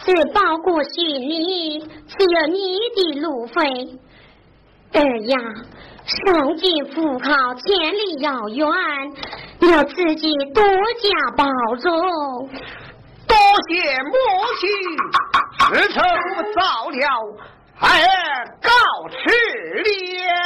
是包裹许你，只有你的路费。儿呀，上京赴考千里遥远，要自己多加保重。 多谢母亲，此仇早了，儿告辞了。